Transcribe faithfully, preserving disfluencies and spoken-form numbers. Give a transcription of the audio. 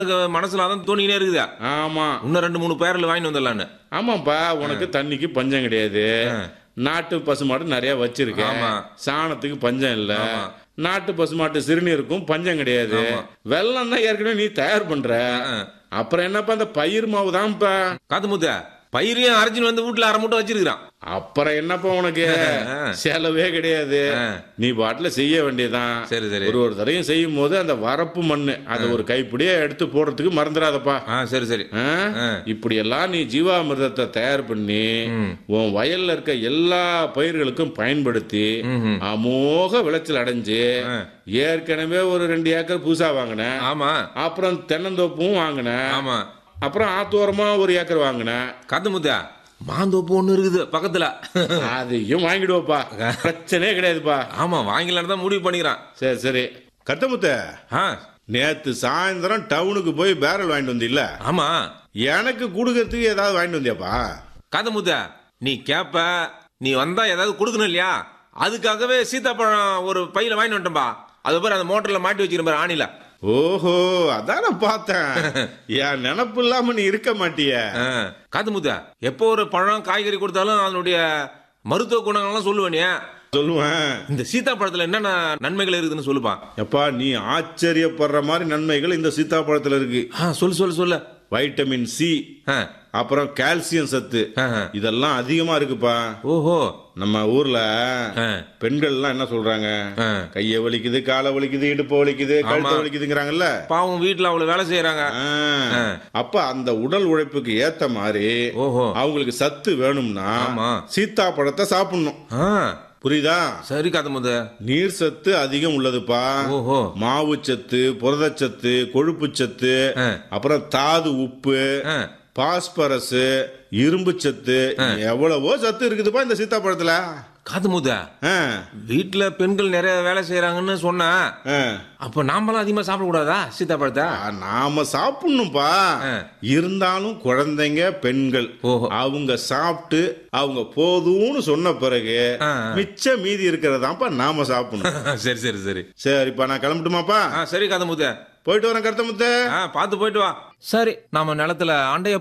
மனசுல அதான் தோணினே இருக்குதா. ஆமா இன்னும் ரெண்டு மூணு பேரில் வாங்கிட்டு வந்துடலான்னு. ஆமாப்பா, உனக்கு தண்ணிக்கு பஞ்சம் கிடையாது. நாட்டு பசுமாடு நிறைய வச்சிருக்க. ஆமா. சாணத்துக்கு பஞ்சம் இல்ல. ஆமா. நாட்டு பசுமாட்டு சிறுநீருக்கும் பஞ்சம் கிடையாது. வெள்ளம் தான் ஏற்கனவே நீ தயார் பண்ற. அப்புறம் என்னப்பா அந்த பயிர் மாவு தான்ப்பா. காத்து முத்த பயிரையும் அரைச்சின்னு வந்து வீட்டுல அரை மூட்டை வச்சிருக்கிறான். அப்புறம் என்னப்பா உனக்கு செலவே கிடையாது. நீ பாட்டுல செய்ய வேண்டியதான். சரி சரி. ஒரு ஒரு தடையும் செய்யும் போது அந்த வரப்பு மண்ணு அதை ஒரு கைப்பிடியே எடுத்து போடுறதுக்கு மறந்துடாதப்பா. ஆ சரி சரி. இப்படி எல்லாம் நீ ஜீவாமிர்தத்தை தயார் பண்ணி உன் வயல்ல இருக்க எல்லா பயிர்களுக்கும் பயன்படுத்தி அமோக விளைச்சல் அடைஞ்சு ஏற்கனவே ஒரு ரெண்டு ஏக்கர் புதுசா வாங்கின. ஆமா. அப்புறம் தென்னந்தோப்பும் வாங்கின. ஆமா. அப்புறம் ஆத்தோரமா ஒரு ஏக்கர் வாங்கின. காத்து முத்த மாந்தோப்பு ஒண்ணு இருக்குது பக்கத்துல. அதையும் வாங்கிடுவோப்பா, பிரச்சனையே கிடையாதுப்பா. ஆமா வாங்கிலான்னு தான் முடிவு பண்ணிக்கிறான். சரி சரி. கத்தமுத்த, ஆ நேத்து சாயந்தரம் டவுனுக்கு போய் பேரல் வாங்கிட்டு வந்தில்ல? ஆமா. எனக்கு கொடுக்கறதுக்கு ஏதாவது வாங்கிட்டு வந்தியாப்பா? காத்து முத்த நீ கேப்ப, நீ வந்தா ஏதாவது கொடுக்கணும் இல்லையா, அதுக்காகவே சீத்தாப்பழம் ஒரு பையில வாங்கிட்டு வந்துட்டோம்பா. அது பேர் அந்த மோட்டர்ல மாட்டி வச்சிருக்க பாரு ஆணில. ஓஹோ, அதான பார்த்தேன். என் நினப்பு இல்லாம நீ இருக்க மாட்டிய. காத்து முத்த எப்போ ஒரு பழம் காய்கறி கொடுத்தாலும் அதனுடைய மருத்துவ குணங்கள்லாம் சொல்லுவேனே. சொல்லுவேன். இந்த சீத்தாப்பழத்துல என்னென்ன நன்மைகள் இருக்குதுன்னு சொல்லுப்பா. எப்பா, நீ ஆச்சரியப்படுற மாதிரி நன்மைகள் இந்த சீத்தாப்பழத்துல இருக்கு. சொல்லு சொல்லு சொல்லு. வைட்டமின் சி, அப்புறம் கால்சியம் சத்து, இதெல்லாம் அதிகமா இருக்குப்பா. ஓஹோ. நம்ம ஊர்ல பெண்கள் எல்லாம் என்ன சொல்றாங்க, கைய வலிக்குது, காலை வலிக்குது, இடுப்பு வலிக்குது, கழுத்து வலிக்குதுங்கிறாங்கல்ல. பாவம் வீட்டுல அவ்வளவு வேலை செய்யறாங்க. அப்ப அந்த உடல் உழைப்புக்கு ஏத்த மாதிரி அவங்களுக்கு சத்து வேணும்னா சீத்தாப்பழத்தை சாப்பிடணும். புரியுதா? சரி காத்து முத. நீர் சத்து அதிகம் உள்ளதுப்பா. மாவு சத்து, புரதச்சத்து, கொழுப்பு சத்து, அப்புறம் தாது உப்பு, பாஸ்பரஸ், இரும்பு சத்து, எவ்வளவோ சத்து இருக்குதுப்பா இந்த சீத்தாப்பழத்துல. காத்து முத வீட்டுல பெண்கள் நிறைய வேலை செய்யறாங்கன்னு சொன்ன, அப்ப நாமெல்லாம் அதிகமா சாப்பிட கூடாதா சீத்தாப்பழத்தை? நாம சாப்பிடணும்பா. இருந்தாலும் குழந்தைங்க, பெண்கள் அவங்க சாப்பிட்டு அவங்க போதும்னு சொன்ன பிறகு மிச்ச மீதி இருக்கிறதாப்பா நாம சாப்பிடணும். சரி சரி சரி. சரிப்பா, நான் கிளம்பட்டுமாப்பா? சரி காத்து முத்த, போயிட்டு வரேன் கருத்த முத்த. பாத்து போயிட்டு வா. சரி, நாம நிலத்துல அண்டைய